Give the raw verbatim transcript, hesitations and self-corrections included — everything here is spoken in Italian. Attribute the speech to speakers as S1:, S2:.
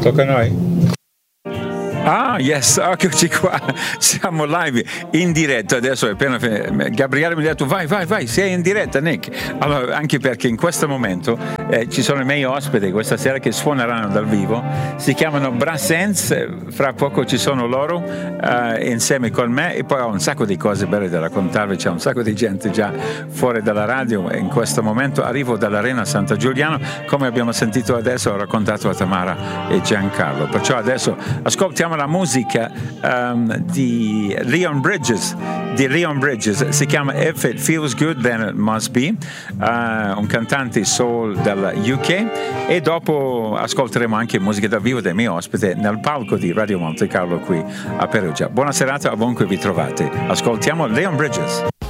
S1: Tocca a noi?
S2: Ah, yes, eccoci qua, siamo live in diretta, adesso è appena Gabriele mi ha detto vai, vai, vai, sei in diretta Nick, allora anche perché in questo momento eh, ci sono i miei ospiti questa sera che suoneranno dal vivo, si chiamano Brass Hands, fra poco ci sono loro eh, insieme con me e poi ho un sacco di cose belle da raccontarvi, c'è un sacco di gente già fuori dalla radio e in questo momento arrivo dall'Arena Santa Giuliano, come abbiamo sentito adesso ho raccontato a Tamara e Giancarlo, perciò adesso ascoltiamo la musica um, di Leon Bridges di Leon Bridges, si chiama If It Feels Good Then It Must Be, uh, un cantante soul dalla U K, e dopo ascolteremo anche musica dal vivo dei miei ospiti nel palco di Radio Monte Carlo qui a Perugia. Buona serata ovunque vi trovate, ascoltiamo Leon Bridges.